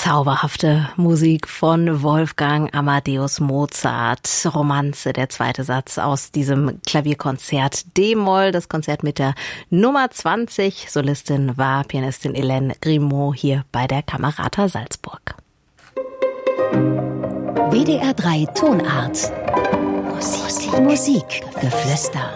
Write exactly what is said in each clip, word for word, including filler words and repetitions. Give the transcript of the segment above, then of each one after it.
Zauberhafte Musik von Wolfgang Amadeus Mozart. Romanze, der zweite Satz aus diesem Klavierkonzert D-Moll. Das Konzert mit der Nummer zwanzig. Solistin war Pianistin Hélène Grimaud hier bei der Camerata Salzburg. W D R drei Tonart. Musik, Musikgeflüster.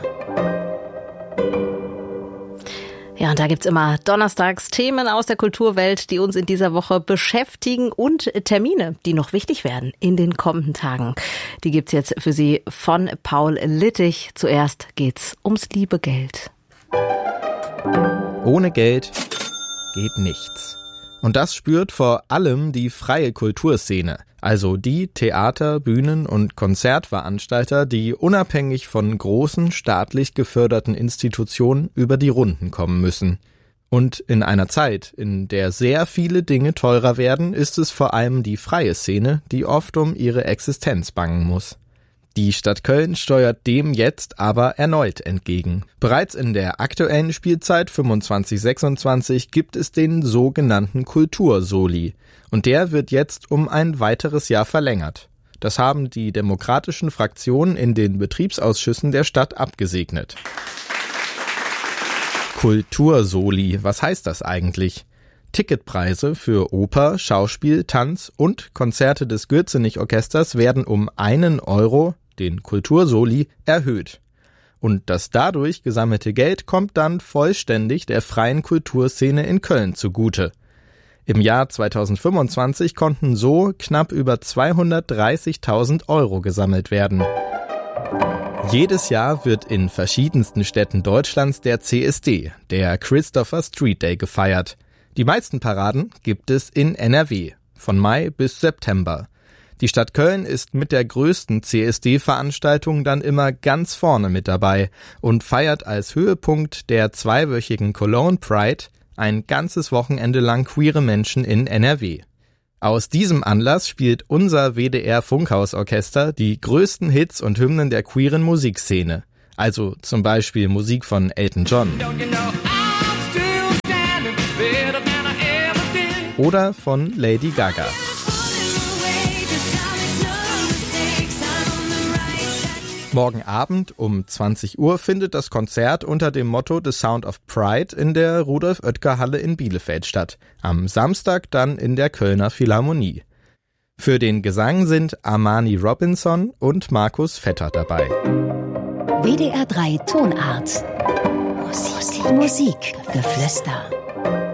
Ja, und da gibt's immer donnerstags Themen aus der Kulturwelt, die uns in dieser Woche beschäftigen und Termine, die noch wichtig werden in den kommenden Tagen. Die gibt's jetzt für Sie von Paul Littich. Zuerst geht's ums liebe Geld. Ohne Geld geht nichts. Und das spürt vor allem die freie Kulturszene, also die Theater-, Bühnen- und Konzertveranstalter, die unabhängig von großen staatlich geförderten Institutionen über die Runden kommen müssen. Und in einer Zeit, in der sehr viele Dinge teurer werden, ist es vor allem die freie Szene, die oft um ihre Existenz bangen muss. Die Stadt Köln steuert dem jetzt aber erneut entgegen. Bereits in der aktuellen Spielzeit fünfundzwanzig sechsundzwanzig gibt es den sogenannten Kultursoli. Und der wird jetzt um ein weiteres Jahr verlängert. Das haben die demokratischen Fraktionen in den Betriebsausschüssen der Stadt abgesegnet. Kultursoli, was heißt das eigentlich? Ticketpreise für Oper, Schauspiel, Tanz und Konzerte des Gürzenich-Orchesters werden um einen Euro, den Kultursoli, erhöht. Und das dadurch gesammelte Geld kommt dann vollständig der freien Kulturszene in Köln zugute. Im Jahr zweitausendfünfundzwanzig konnten so knapp über zweihundertdreißigtausend Euro gesammelt werden. Jedes Jahr wird in verschiedensten Städten Deutschlands der C S D, der Christopher Street Day, gefeiert. Die meisten Paraden gibt es in N R W, von Mai bis September. Die Stadt Köln ist mit der größten C S D-Veranstaltung dann immer ganz vorne mit dabei und feiert als Höhepunkt der zweiwöchigen Cologne Pride ein ganzes Wochenende lang queere Menschen in N R W. Aus diesem Anlass spielt unser W D R-Funkhausorchester die größten Hits und Hymnen der queeren Musikszene. Also zum Beispiel Musik von Elton John. Oder von Lady Gaga. Morgen Abend um zwanzig Uhr findet das Konzert unter dem Motto The Sound of Pride in der Rudolf-Oetker-Halle in Bielefeld statt. Am Samstag dann in der Kölner Philharmonie. Für den Gesang sind Armani Robinson und Markus Vetter dabei. W D R drei Tonart. Musik, Musikgeflüster.